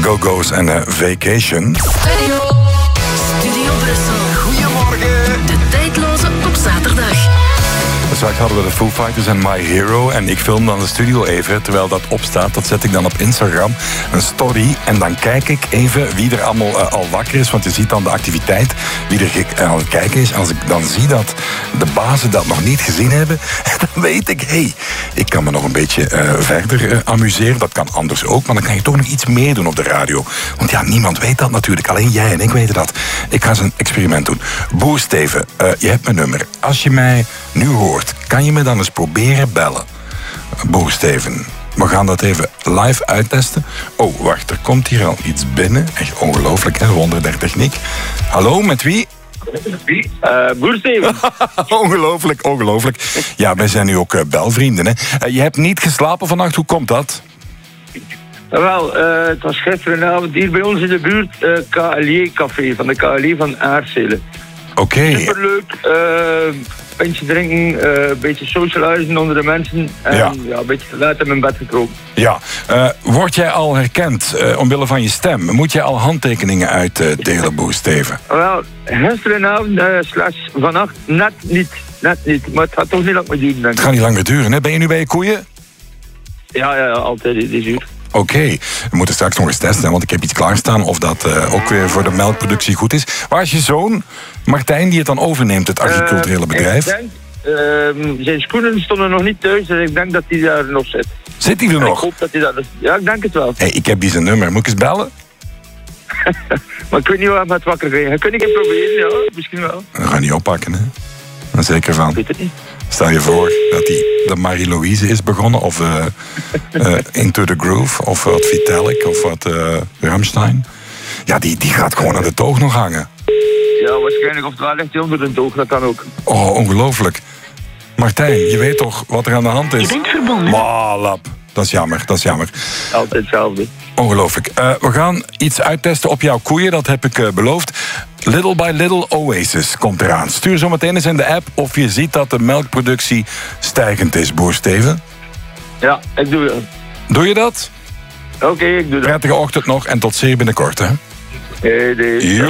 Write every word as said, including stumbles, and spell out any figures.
Go-Go's en uh, Vacation. Studio, Studio Brussel. Goedemorgen. De tijdloze op zaterdag. Straks hadden we de Foo Fighters en My Hero. En ik film dan de studio even, terwijl dat opstaat. Dat zet ik dan op Instagram, een story. En dan kijk ik even wie er allemaal uh, al wakker is. Want je ziet dan de activiteit, wie er aan het kijken is. Als ik dan zie dat de bazen dat nog niet gezien hebben, dan weet ik, hé, hey, ik kan me nog een beetje uh, verder uh, amuseren. Dat kan anders ook, maar dan kan je toch nog iets meer doen op de radio. Want ja, niemand weet dat natuurlijk. Alleen jij en ik weten dat. Ik ga eens een experiment doen. Boer Steven, uh, je hebt mijn nummer. Als je mij nu hoort, kan je me dan eens proberen bellen? Boer Steven, we gaan dat even live uittesten. Oh, wacht, er komt hier al iets binnen. Echt ongelooflijk, hè? Wonder der techniek. Hallo, met wie? Uh, Boer Steven. Ongelooflijk, ongelooflijk. Ja, wij zijn nu ook uh, belvrienden, hè? Uh, je hebt niet geslapen vannacht, hoe komt dat? Wel, uh, het was gisteravond hier bij ons in de buurt, uh, K L J-café van de K L J van Aartselen. Oké. Okay. Superleuk, uh, pintje drinken, uh, een beetje socializen onder de mensen en ja. Ja, een beetje te laat in mijn bed gekropen. Ja, uh, word jij al herkend uh, omwille van je stem? Moet jij al handtekeningen uitdelen, uh, Boer Steven? Wel, gisteravond, uh, slechts vannacht, net niet, net niet. Maar het gaat toch niet lang meer duren, denk ik. Het gaat niet lang meer duren, hè? Ben je nu bij je koeien? Ja, ja, ja, altijd deze uur. Oké, okay. We moeten straks nog eens testen, hè, want ik heb iets klaarstaan of dat uh, ook weer voor de melkproductie goed is. Waar is je zoon, Martijn, die het dan overneemt, het agriculturele bedrijf? Uh, ik denk, uh, zijn schoenen stonden nog niet thuis, dus ik denk dat hij daar nog zit. Zit hij er nog? Ik hoop dat hij daar... Ja, ik denk het wel. Hey, ik heb die zijn nummer, moet ik eens bellen? Maar ik weet niet waar hij met wakker gaat. Kun ik het proberen? Ja, misschien wel. Dat ga je niet oppakken, hè? Dan zeker van. Ik weet het niet. Stel je voor dat hij de Marie-Louise is begonnen, of uh, uh, Into the Groove, of wat Vitalik, of wat uh, Rammstein. Ja, die, die gaat gewoon aan de toog nog hangen. Ja, waarschijnlijk. Of het wel ligt hij onder de toog, dat kan ook. Oh, ongelooflijk. Martijn, je weet toch wat er aan de hand is? Je bent verbonden. Malap. Dat is jammer, dat is jammer. Altijd hetzelfde. Ongelooflijk. Uh, we gaan iets uittesten op jouw koeien, dat heb ik uh, beloofd. Little by Little Oasis komt eraan. Stuur zo meteen eens in de app of je ziet dat de melkproductie stijgend is, Boer Steven. Ja, ik doe dat. Doe je dat? Oké, okay, ik doe dat. Prettige ochtend nog en tot zeer binnenkort, hè? Hey,